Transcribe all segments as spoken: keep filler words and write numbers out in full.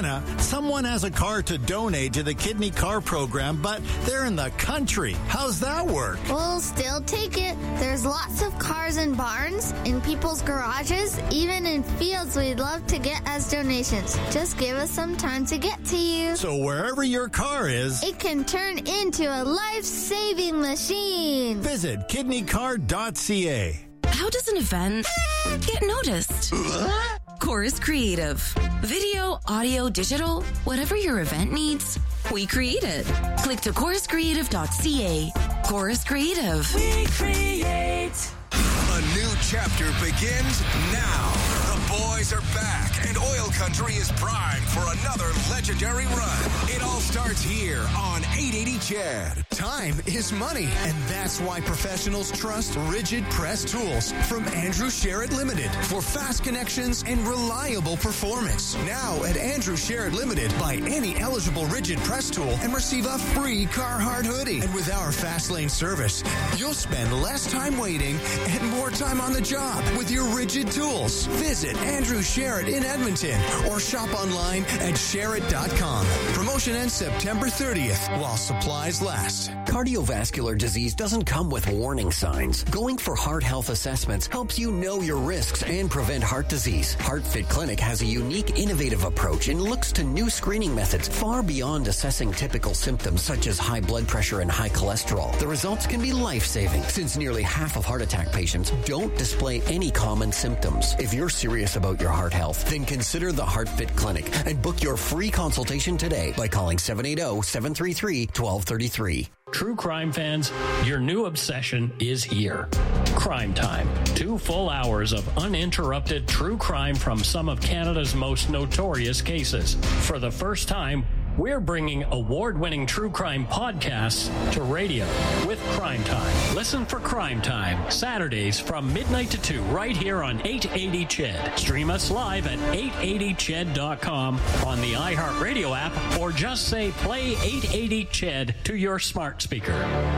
Hannah, someone has a car to donate to the Kidney Car Program, but they're in the country. How's that work? We'll still take it. There's lots of cars in barns, in people's garages, even in fields we'd love to get as donations. Just give us some time to get to you. So wherever your car is, it can turn into a life-saving machine. Visit kidney car dot c a. How does an event get noticed? Chorus Creative. Video, audio, digital, whatever your event needs, we create it. Click to chorus creative dot c a. Chorus Creative. We create. A new chapter begins now. The boys are back, and Oil Country is primed for another legendary run. It all starts here on eight eighty C H E D. Time is money, and that's why professionals trust Rigid Press Tools from Andrew Sherritt Limited for fast connections and reliable performance. Now at Andrew Sherritt Limited, buy any eligible Rigid Press tool and receive a free Carhartt hoodie. And with our fast lane service, you'll spend less time waiting and more time on the job with your Rigid tools. Visit Andrew Sherritt in Edmonton or shop online at sherritt dot com. Promotion ends September thirtieth while supplies last. Cardiovascular disease doesn't come with warning signs. Going for heart health assessments helps you know your risks and prevent heart disease. HeartFit Clinic has a unique, innovative approach and looks to new screening methods far beyond assessing typical symptoms such as high blood pressure and high cholesterol. The results can be life-saving since nearly half of heart attack patients don't display any common symptoms. If you're serious about your heart health, then consider the HeartFit Clinic and book your free consultation today by calling seven eight zero, seven three three, one two three three. True crime fans, your new obsession is here. Crime Time. Two full hours of uninterrupted true crime from some of Canada's most notorious cases. For the first time, we're bringing award-winning true crime podcasts to radio with Crime Time. Listen for Crime Time, Saturdays from midnight to two, right here on eight eighty C H E D. Stream us live at eight eighty C H E D dot com on the iHeartRadio app, or just say play eight eighty C H E D to your smart speaker.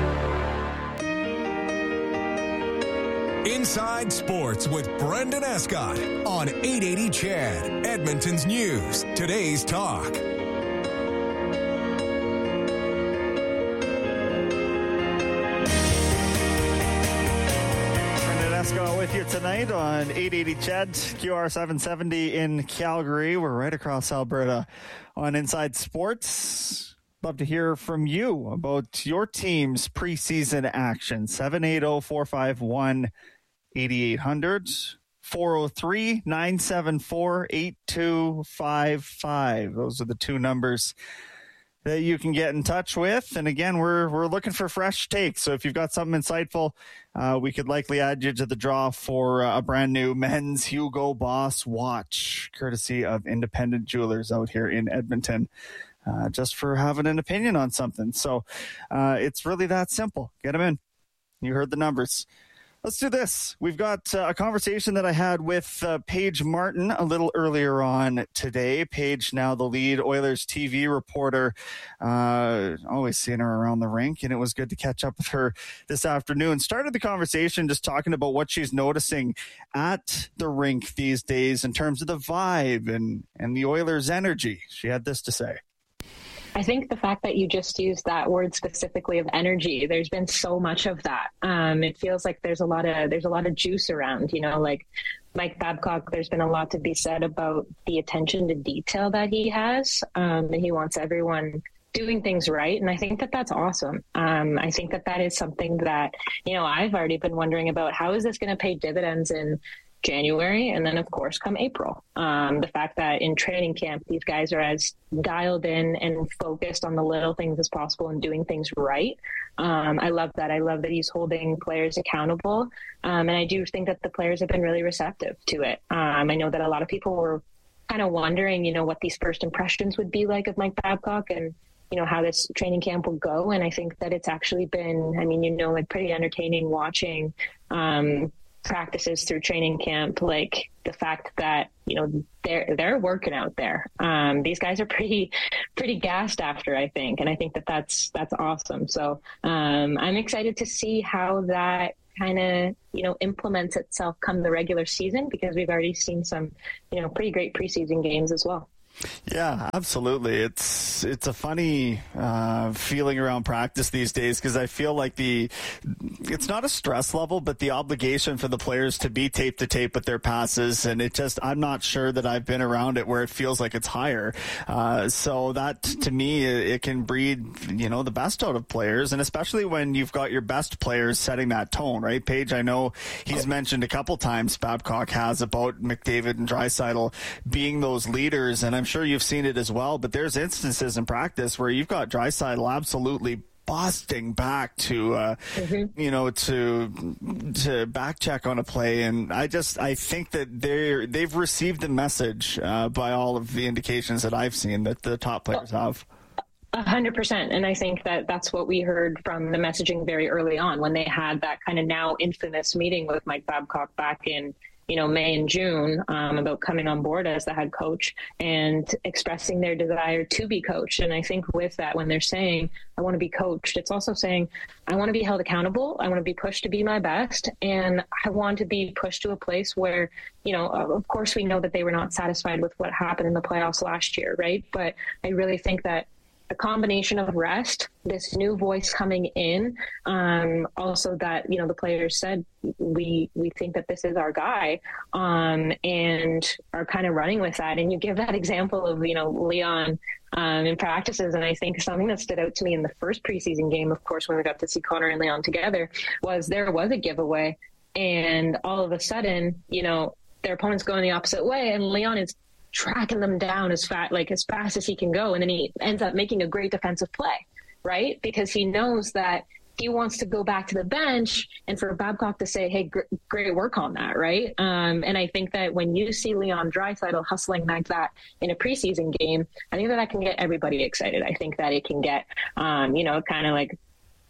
Inside Sports with Brendan Escott on eight eighty C H E D, Edmonton's News, today's talk. Escott with you tonight on eight eighty C H E D, Q R seven seventy in Calgary. We're right across Alberta on Inside Sports. Love to hear from you about your team's preseason action. seven eight zero, four five one, eight eight zero zero, four oh three, nine seven four, eight two five five. Those are the two numbers that you can get in touch with. And again, we're we're looking for fresh takes. So if you've got something insightful, uh, we could likely add you to the draw for uh, a brand new men's Hugo Boss watch, courtesy of Independent Jewelers out here in Edmonton, uh, just for having an opinion on something. So uh, it's really that simple. Get them in. You heard the numbers. Let's do this. We've got uh, a conversation that I had with uh, Paige Martin a little earlier on today. Paige, now the lead Oilers T V reporter, uh, always seeing her around the rink, and it was good to catch up with her this afternoon. Started the conversation just talking about what she's noticing at the rink these days in terms of the vibe and, and the Oilers' energy. She had this to say. I think the fact that you just used that word specifically of energy, there's been so much of that. Um, it feels like there's a lot of there's a lot of juice around, you know, like Mike Babcock, there's been a lot to be said about the attention to detail that he has. Um, and he wants everyone doing things right. And I think that that's awesome. Um, I think that that is something that, you know, I've already been wondering about. How is this going to pay dividends in January, and then of course come April? Um, the fact that in training camp these guys are as dialed in and focused on the little things as possible and doing things right. Um, I love that. I love that he's holding players accountable, um, and I do think that the players have been really receptive to it. Um, I know that a lot of people were kind of wondering, you know, what these first impressions would be like of Mike Babcock and, you know, how this training camp will go. And I think that it's actually been, I mean, you know, like pretty entertaining watching um, practices through training camp, like the fact that, you know, they're they're working out there. Um, these guys are pretty pretty gassed after, I think, and I think that that's that's awesome. So um, I'm excited to see how that kind of, you know, implements itself come the regular season, because we've already seen some, you know, pretty great preseason games as well. Yeah, absolutely. It's it's a funny uh, feeling around practice these days because I feel like the it's not a stress level, but the obligation for the players to be tape to tape with their passes, and it just I'm not sure that I've been around it where it feels like it's higher. Uh, so that to me it, it can breed you know the best out of players, and especially when you've got your best players setting that tone, right? Paige, I know he's mentioned a couple times Babcock has about McDavid and Draisaitl being those leaders, and I'm sure you've seen it as well, but there's instances in practice where you've got Draisaitl absolutely busting back to uh mm-hmm. you know to to back check on a play, and I just I think that they're they've received the message uh by all of the indications that I've seen that the top players have. A hundred percent. And I think that that's what we heard from the messaging very early on when they had that kind of now infamous meeting with Mike Babcock back in you know, May and June um, about coming on board as the head coach and expressing their desire to be coached. And I think with that, when they're saying, I want to be coached, it's also saying, I want to be held accountable. I want to be pushed to be my best. And I want to be pushed to a place where, you know, of course we know that they were not satisfied with what happened in the playoffs last year, right? But I really think that a combination of rest, this new voice coming in, um, also that, you know, the players said, we we think that this is our guy, um, and are kind of running with that. And you give that example of, you know, Leon um, in practices. And I think something that stood out to me in the first preseason game, of course, when we got to see Connor and Leon together, was there was a giveaway. And all of a sudden, you know, their opponent's going the opposite way. And Leon is tracking them down as fast, like as fast as he can go. And then he ends up making a great defensive play, right? Because he knows that he wants to go back to the bench and for Babcock to say, hey, gr- great work on that, right? Um, and I think that when you see Leon Draisaitl hustling like that in a preseason game, I think that that can get everybody excited. I think that it can get, um, you know, kind of like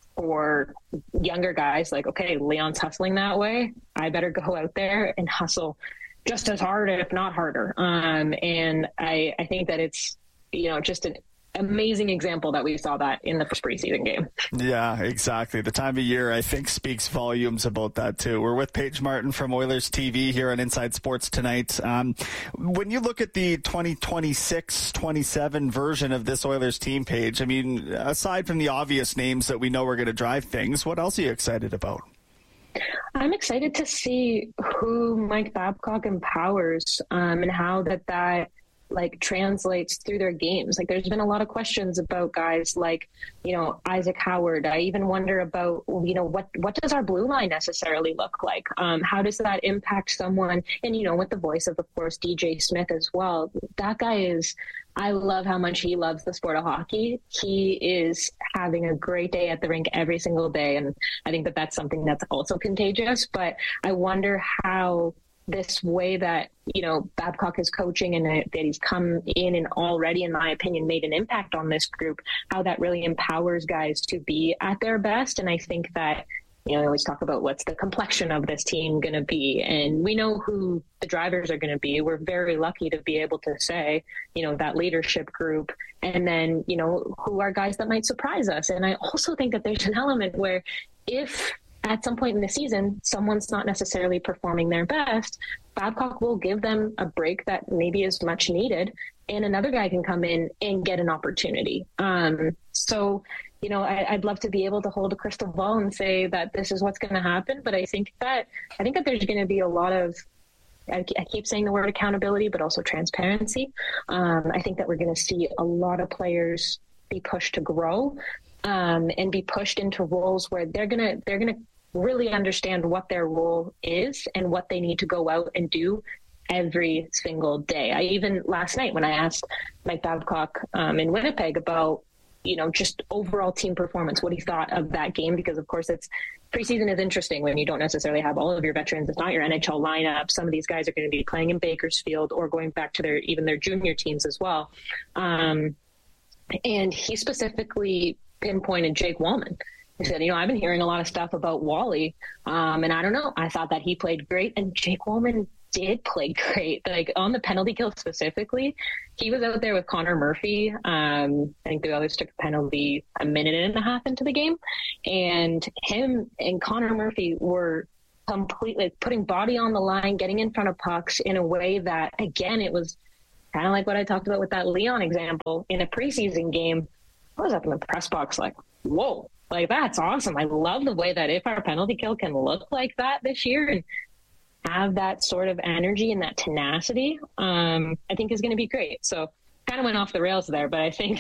for younger guys, like, okay, Leon's hustling that way. I better go out there and hustle just as hard, if not harder. Um, and I, I think that it's, you know, just an amazing example that we saw that in the first preseason game. Yeah, exactly. The time of year, I think, speaks volumes about that too. We're with Paige Martin from Oilers T V here on Inside Sports tonight. Um, when you look at the twenty twenty-six twenty-seven version of this Oilers team, Paige, I mean, aside from the obvious names that we know are going to drive things, what else are you excited about? I'm excited to see who Mike Babcock empowers um, and how that that like translates through their games. Like there's been a lot of questions about guys like, you know, Isaac Howard. I even wonder about, you know, what, what does our blue line necessarily look like? Um, how does that impact someone? And, you know, with the voice of, of course, D J Smith as well. That guy is, I love how much he loves the sport of hockey. He is having a great day at the rink every single day. And I think that that's something that's also contagious. But I wonder how this way that, you know, Babcock is coaching and that he's come in and already, in my opinion, made an impact on this group, how that really empowers guys to be at their best. And I think that, you know, I always talk about what's the complexion of this team going to be. And we know who the drivers are going to be. We're very lucky to be able to say, you know, that leadership group. And then, you know, who are guys that might surprise us. And I also think that there's an element where if at some point in the season, someone's not necessarily performing their best, Babcock will give them a break that maybe is much needed. And another guy can come in and get an opportunity. Um, so, you know, I, I'd love to be able to hold a crystal ball and say that this is what's going to happen. But I think that I think that there's going to be a lot of, I, I keep saying the word accountability, but also transparency. Um, I think that we're going to see a lot of players be pushed to grow um, and be pushed into roles where they're going to they're going to really understand what their role is and what they need to go out and do every single day. I even last night when I asked Mike Babcock um, in Winnipeg about, you know, just overall team performance, what he thought of that game, because of course it's preseason is interesting when you don't necessarily have all of your veterans. It's not your N H L lineup. Some of these guys are going to be playing in Bakersfield or going back to their, even their junior teams as well. Um, and he specifically pinpointed Jake Wallman. He said, you know, I've been hearing a lot of stuff about Wally, um, and I don't know. I thought that he played great, and Jake Wallman did play great. Like on the penalty kill specifically, he was out there with Connor Murphy. Um, I think the others took a penalty a minute and a half into the game, and him and Connor Murphy were completely putting body on the line, getting in front of pucks in a way that, again, it was kind of like what I talked about with that Leon example in a preseason game. I was up in the press box like, whoa, like that's awesome. I love the way that if our penalty kill can look like that this year and have that sort of energy and that tenacity, um, I think is going to be great. So kind of went off the rails there, but I think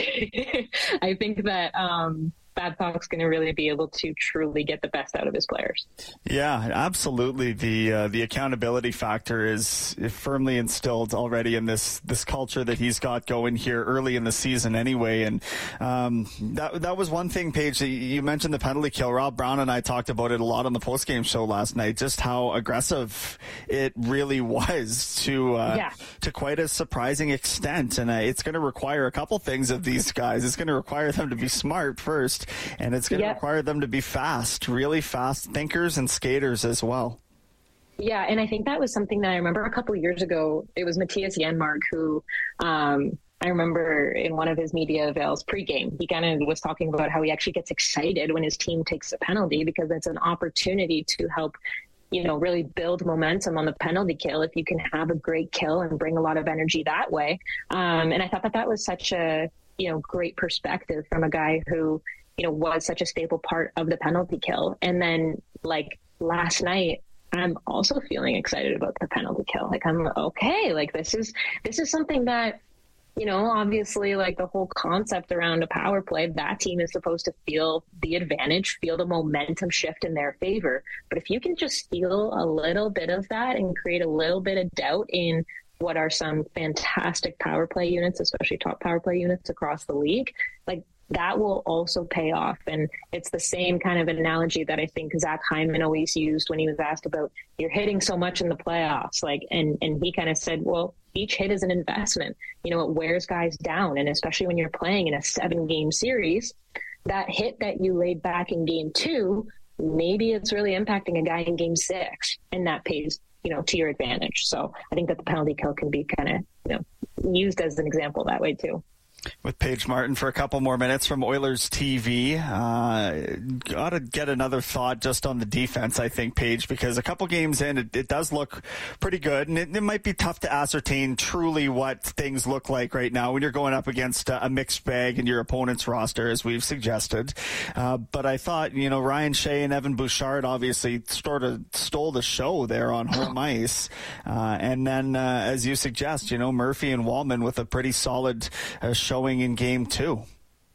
I think that um, Babcock's going to really be able to truly get the best out of his players. Yeah, absolutely. The uh, the accountability factor is firmly instilled already in this this culture that he's got going here early in the season anyway. And um, that that was one thing, Paige, that you mentioned the penalty kill. Rob Brown and I talked about it a lot on the postgame show last night, just how aggressive it really was to uh, yeah. to quite a surprising extent. And uh, it's going to require a couple things of these guys. It's going to require them to be smart first, and it's going to yep. require them to be fast, really fast thinkers and skaters as well. Yeah, and I think that was something that I remember a couple of years ago. It was Matthias Janmark who um, I remember in one of his media avails pregame, he kind of was talking about how he actually gets excited when his team takes a penalty because it's an opportunity to help, you know, really build momentum on the penalty kill if you can have a great kill and bring a lot of energy that way. Um, and I thought that that was such a, you know, great perspective from a guy who, you know, was such a staple part of the penalty kill. And then like last night, I'm also feeling excited about the penalty kill. Like I'm okay. Like this is, this is something that, you know, obviously like the whole concept around a power play, that team is supposed to feel the advantage, feel the momentum shift in their favor. But if you can just steal a little bit of that and create a little bit of doubt in what are some fantastic power play units, especially top power play units across the league, like that will also pay off. And it's the same kind of analogy that I think Zach Hyman always used when he was asked about, you're hitting so much in the playoffs. Like, and, and he kind of said, well, each hit is an investment. You know, it wears guys down. And especially when you're playing in a seven game series, that hit that you laid back in game two, maybe it's really impacting a guy in game six, and that pays, you know, to your advantage. So I think that the penalty kill can be kind of, you know, used as an example that way too. With Paige Martin for a couple more minutes from Oilers T V. Uh, got to get another thought just on the defense, I think, Paige, because a couple games in, it, it does look pretty good. And it, it might be tough to ascertain truly what things look like right now when you're going up against a, a mixed bag in your opponent's roster, as we've suggested. Uh, but I thought, you know, Ryan Shea and Evan Bouchard obviously sort of stole the show there on home ice. Uh, and then, uh, as you suggest, you know, Murphy and Wallman with a pretty solid uh, show showing in game two.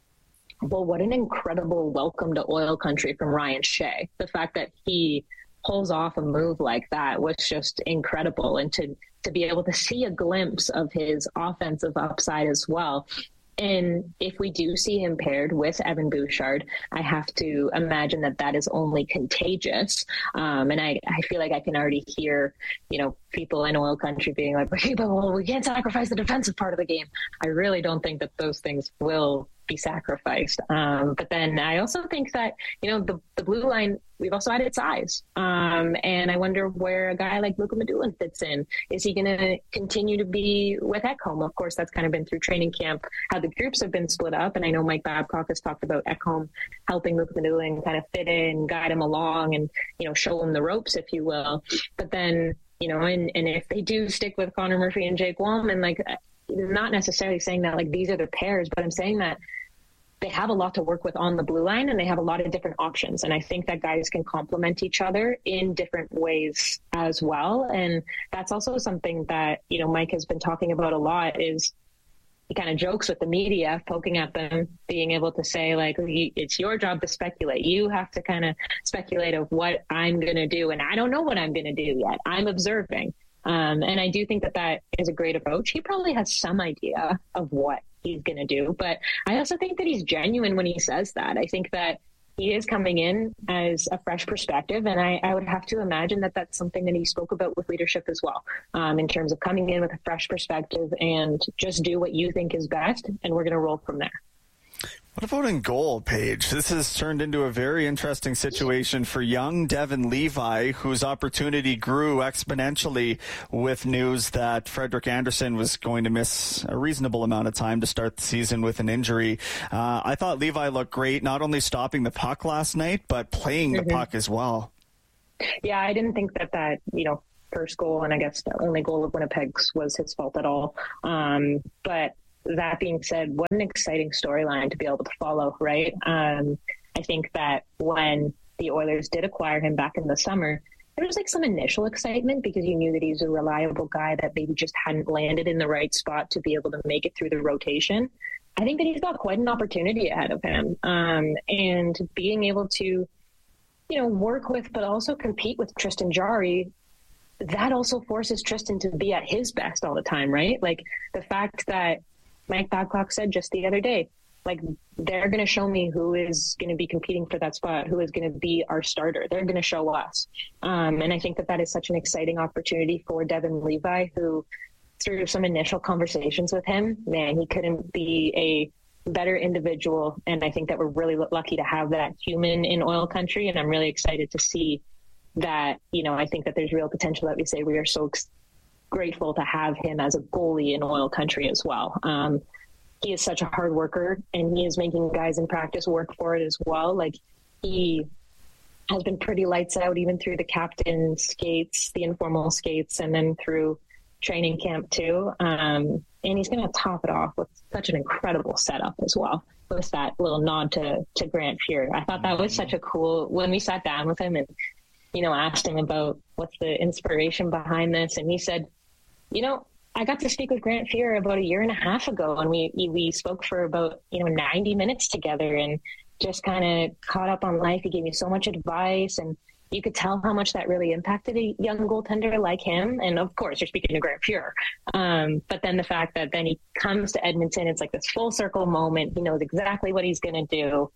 Well, what an incredible welcome to oil country from Ryan Shea. The fact that he pulls off a move like that was just incredible. And to, to be able to see a glimpse of his offensive upside as well. And if we do see him paired with Evan Bouchard, I have to imagine that that is only contagious. Um, and I, I feel like I can already hear, you know, people in oil country being like, okay, but well, we can't sacrifice the defensive part of the game. I really don't think that those things will be sacrificed. Um, but then I also think that, you know, the, the blue line, we've also added size. Um, and I wonder where a guy like Luka Medulin fits in. Is he going to continue to be with Ekholm? Of course, that's kind of been through training camp, how the groups have been split up. And I know Mike Babcock has talked about Ekholm helping Luka Medulin kind of fit in, guide him along and, you know, show him the ropes, if you will. But then, you know, and, and if they do stick with Connor Murphy and Jake Wallman, like, not necessarily saying that like these are the pairs, but I'm saying that they have a lot to work with on the blue line and they have a lot of different options. And I think that guys can complement each other in different ways as well. And that's also something that, you know, Mike has been talking about a lot is he kind of jokes with the media, poking at them, being able to say like, it's your job to speculate. You have to kind of speculate of what I'm going to do. And I don't know what I'm going to do yet. I'm observing. Um, and I do think that that is a great approach. He probably has some idea of what he's going to do, but I also think that he's genuine when he says that. I think that he is coming in as a fresh perspective, and I, I would have to imagine that that's something that he spoke about with leadership as well, um, in terms of coming in with a fresh perspective and just do what you think is best, and we're going to roll from there. What about in goal, Paige? This has turned into a very interesting situation for young Devin Levi, whose opportunity grew exponentially with news that Frederik Andersen was going to miss a reasonable amount of time to start the season with an injury. Uh, I thought Levi looked great, not only stopping the puck last night, but playing the mm-hmm. puck as well. Yeah, I didn't think that that, you know, first goal, and I guess the only goal of Winnipeg's was his fault at all. Um, but that being said, what an exciting storyline to be able to follow, right? Um, I think that when the Oilers did acquire him back in the summer, there was like some initial excitement because you knew that he's a reliable guy that maybe just hadn't landed in the right spot to be able to make it through the rotation. I think that he's got quite an opportunity ahead of him. Um, and being able to, you know, work with, but also compete with Tristan Jarry, that also forces Tristan to be at his best all the time, right? Like the fact that Mike Babcock said just the other day, like they're going to show me who is going to be competing for that spot, who is going to be our starter. They're going to show us. Um, and I think that that is such an exciting opportunity for Devon Levi, who through some initial conversations with him, man, he couldn't be a better individual. And I think that we're really lucky to have that human in oil country. And I'm really excited to see that, you know, I think that there's real potential that we say we are so ex- grateful to have him as a goalie in oil country as well. Um, he is such a hard worker, and he is making guys in practice work for it as well. Like he has been pretty lights out even through the captain skates, the informal skates, and then through training camp too. Um, and he's going to top it off with such an incredible setup as well, with that little nod to, to Grant Fuhr. I thought that was such a cool, when we sat down with him and, you know, asked him about what's the inspiration behind this. And he said, you know, I got to speak with Grant Fuhr about a year and a half ago, and we we spoke for about, you know, ninety minutes together and just kind of caught up on life. He gave me so much advice, and you could tell how much that really impacted a young goaltender like him. And of course, you're speaking to Grant Fuhr. Um, but then the fact that then he comes to Edmonton, it's like this full circle moment. He knows exactly what he's going to do.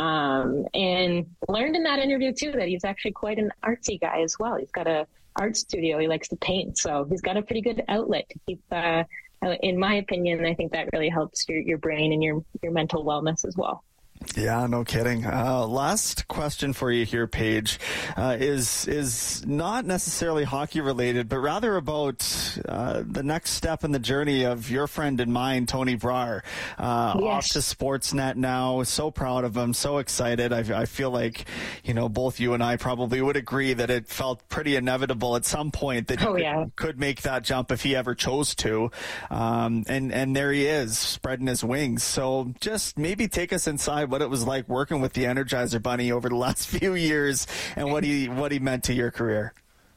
Um, and learned in that interview too that he's actually quite an artsy guy as well. He's got a art studio. He likes to paint, so he's got a pretty good outlet to keep. Uh, in my opinion, I think that really helps your your brain and your your mental wellness as well. Yeah, no kidding. Uh, last question for you here, Paige, uh, is is not necessarily hockey related, but rather about uh, the next step in the journey of your friend and mine, Tony Brar, uh, yes. off to Sportsnet now. So proud of him, so excited. I, I feel like, you know, both you and I probably would agree that it felt pretty inevitable at some point that he oh, could, yeah. could make that jump if he ever chose to. Um, and, and there he is, spreading his wings. So just maybe take us inside what it was like working with the Energizer Bunny over the last few years and what he what he meant to your career.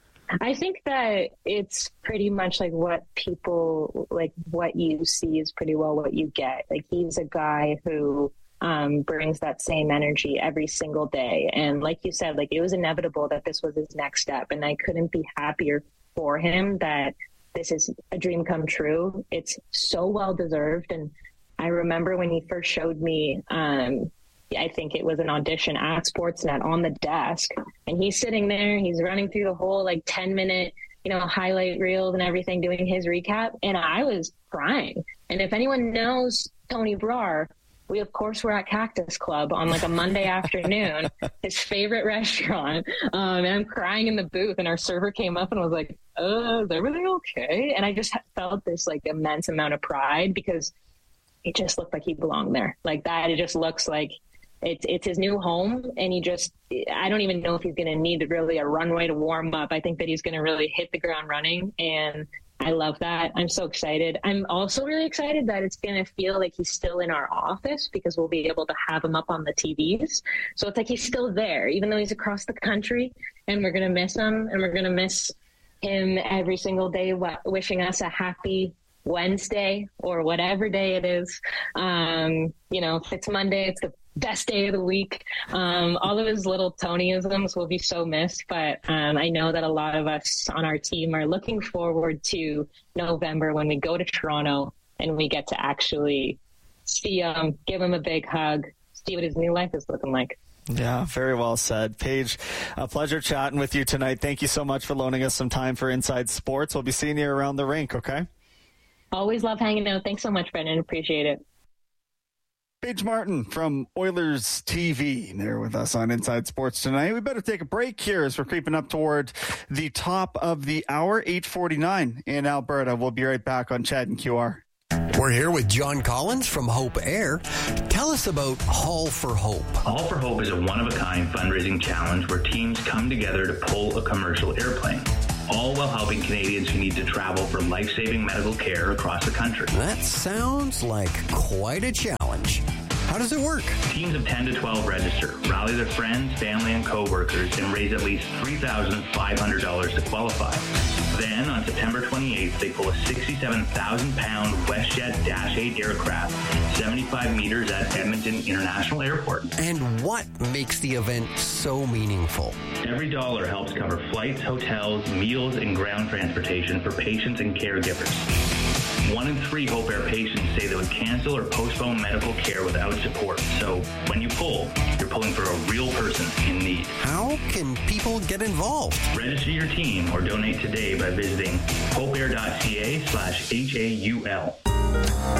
I think that it's pretty much like what people like what you see is pretty well what you get. Like he's a guy who um, brings that same energy every single day. And like you said, like it was inevitable that this was his next step. And I couldn't be happier for him that this is a dream come true. It's so well deserved. And I remember when he first showed me, um, I think it was an audition at Sportsnet on the desk, and he's sitting there, he's running through the whole like ten minute, you know, highlight reels and everything, doing his recap. And I was crying. And if anyone knows Tony Brar, we of course were at Cactus Club on like a Monday afternoon, his favorite restaurant. Um, and I'm crying in the booth, and our server came up and was like, uh, is everything okay? And I just felt this like immense amount of pride because it just looked like he belonged there. Like that, it just looks like It's it's his new home, and he just, I don't even know if he's going to need really a runway to warm up. I think that he's going to really hit the ground running, and I love that. I'm so excited. I'm also really excited that it's going to feel like he's still in our office because we'll be able to have him up on the T Vs. So it's like he's still there, even though he's across the country, and we're going to miss him, and we're going to miss him every single day, wishing us a happy Wednesday or whatever day it is. Um, you know, if it's Monday, it's the best day of the week. Um, all of his little Tonyisms will be so missed, but um, I know that a lot of us on our team are looking forward to November when we go to Toronto and we get to actually see him, give him a big hug, see what his new life is looking like. Yeah, very well said. Paige, a pleasure chatting with you tonight. Thank you so much for loaning us some time for Inside Sports. We'll be seeing you around the rink, okay? Always love hanging out. Thanks so much, Brendan. Appreciate it. Paige Martin from Oilers T V there with us on Inside Sports tonight. We better take a break here as we're creeping up toward the top of the hour, eight forty-nine in Alberta. We'll be right back on Chad and Q R. We're here with John Collins from Hope Air. Tell us about Haul for Hope. Haul for Hope is a one-of-a-kind fundraising challenge where teams come together to pull a commercial airplane. all while helping Canadians who need to travel for life-saving medical care across the country. That sounds like quite a challenge. How does it work? Teams of ten to twelve register, rally their friends, family, and co-workers, and raise at least three thousand five hundred dollars to qualify. Then, on September twenty-eighth, they pull a sixty-seven thousand pound WestJet Dash eight aircraft seventy-five meters at Edmonton International Airport. And what makes the event so meaningful? Every dollar helps cover flights, hotels, meals, and ground transportation for patients and caregivers. One in three Hope Air patients say they would cancel or postpone medical care without support. So when you pull, you're pulling for a real person in need. How can people get involved? Register your team or donate today by visiting hopeair.ca slash H A U L.